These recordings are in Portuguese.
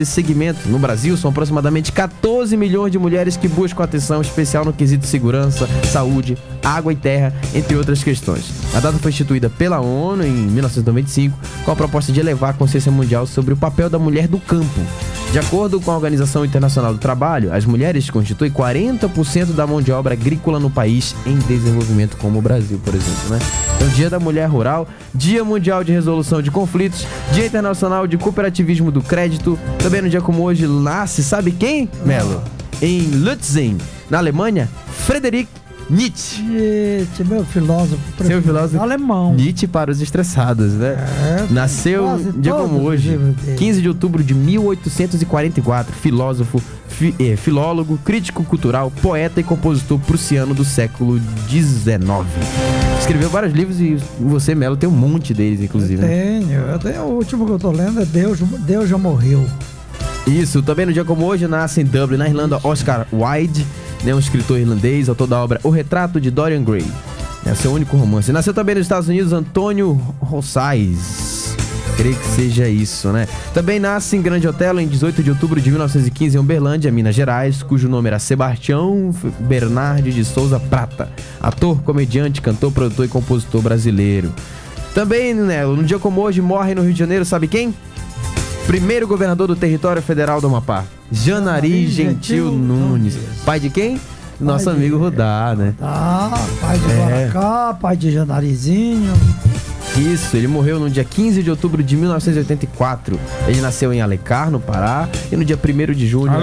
desse segmento. No Brasil, são aproximadamente 14 milhões de mulheres que buscam atenção especial no quesito segurança, saúde, água e terra, entre outras questões. A data foi instituída pela ONU em 1995 com a proposta de elevar a consciência mundial sobre o papel da mulher do campo. De acordo com a Organização Internacional do Trabalho, as mulheres constituem 40% da mão de obra agrícola no país em desenvolvimento, como o Brasil, por exemplo, né? Então, Dia da Mulher Rural, Dia Mundial de Resolução de Conflitos, Dia Internacional de Cooperativismo do Crédito. Também no dia como hoje nasce, sabe quem, Melo? Em Lutzen, na Alemanha, Friedrich Nietzsche. Nietzsche, meu filósofo. Seu filósofo alemão. Nietzsche para os estressados, né? Nasceu dia como hoje, 15 de outubro de 1844, filósofo, filólogo, crítico cultural, poeta e compositor prussiano do século XIX. Escreveu vários livros e você, Melo, tem um monte deles, inclusive. Eu tenho. O último que eu tô lendo é Deus Já Morreu. Isso, também no dia como hoje nasce em Dublin, na Irlanda, Oscar Wilde, né, um escritor irlandês, autor da obra O Retrato de Dorian Gray. É seu único romance. Nasceu também nos Estados Unidos Antônio Rossais. Creio que seja isso, né? Também nasce em Grande Otelo em 18 de outubro de 1915 em Uberlândia, Minas Gerais, cujo nome era Sebastião Bernardi de Souza Prata. Ator, comediante, cantor, produtor e compositor brasileiro. Também, né, no dia como hoje, morre no Rio de Janeiro, sabe quem? Primeiro governador do território federal do Amapá, Janari Gentil Nunes. Pai de quem? Nosso amigo Rudá, né? Pai de Guaracá, pai de Janarizinho. Isso, ele morreu no dia 15 de outubro de 1984. Ele nasceu em Alencar, no Pará, e no dia 1º de junho...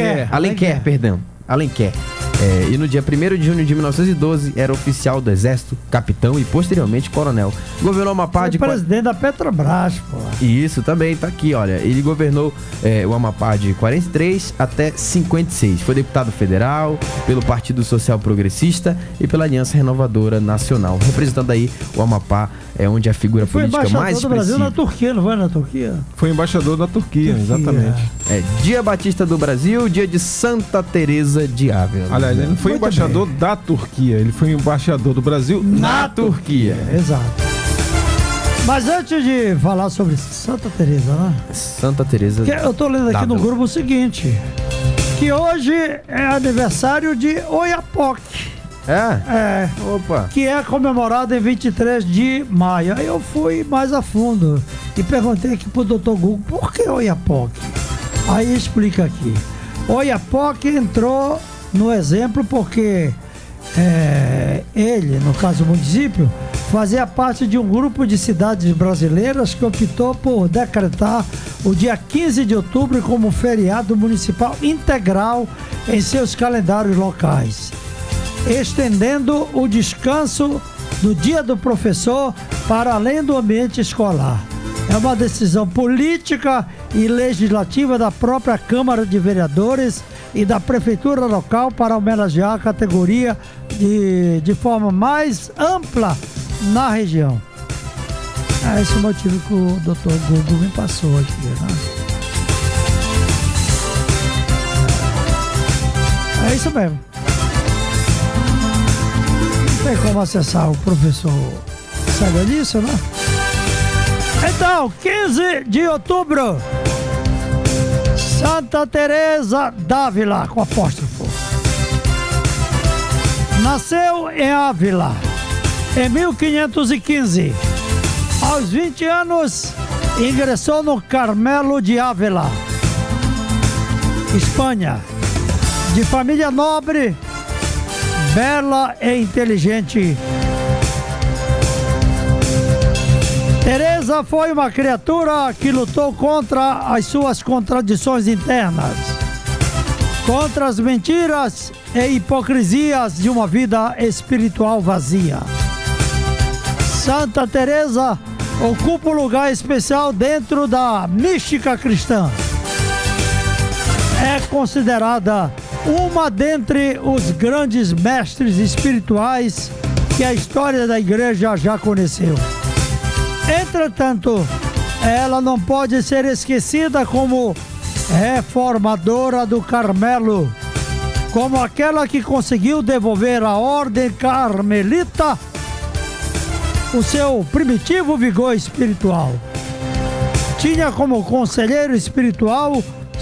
Alenquer. E no dia 1º de junho de 1912 era oficial do Exército, capitão e posteriormente coronel. Governou o Amapá de... presidente da Petrobras, pô. Isso também, tá aqui, olha. Ele governou o Amapá de 43 até 56. Foi deputado federal pelo Partido Social Progressista e pela Aliança Renovadora Nacional. Representando aí o Amapá, onde a figura política mais expressiva. Foi embaixador do Brasil na Turquia, não foi na Turquia? Foi embaixador da Turquia, exatamente. Dia Batista do Brasil, dia de Santa Teresa de Ávila. Aliás, ele não foi embaixador da Turquia, ele foi embaixador do Brasil na Turquia. Exato. Mas antes de falar sobre Santa Teresa, né? Santa Teresa. Eu tô lendo aqui no grupo o seguinte, que hoje é aniversário de Oiapoque. Opa. Que é comemorado em 23 de maio. Aí eu fui mais a fundo e perguntei aqui pro Dr. Google, por que Oiapoque? Aí explica aqui. Oiapoque entrou no exemplo porque ele, no caso o município, fazia parte de um grupo de cidades brasileiras que optou por decretar o dia 15 de outubro como feriado municipal integral em seus calendários locais, estendendo o descanso do Dia do Professor para além do ambiente escolar. É uma decisão política e legislativa da própria Câmara de Vereadores e da Prefeitura local para homenagear a categoria de forma mais ampla na região. É esse o motivo que o Dr. Google me passou aqui, né? É isso mesmo. Não tem como acessar o professor Sagalício, né? Então, 15 de outubro, Santa Teresa d'Ávila, com apóstrofo. Nasceu em Ávila, em 1515. Aos 20 anos, ingressou no Carmelo de Ávila, Espanha. De família nobre, bela e inteligente. Teresa foi uma criatura que lutou contra as suas contradições internas, contra as mentiras e hipocrisias de uma vida espiritual vazia. Santa Teresa ocupa um lugar especial dentro da mística cristã. É considerada uma dentre os grandes mestres espirituais que a história da igreja já conheceu. Entretanto, ela não pode ser esquecida como reformadora do Carmelo, como aquela que conseguiu devolver à ordem carmelita o seu primitivo vigor espiritual. Tinha como conselheiro espiritual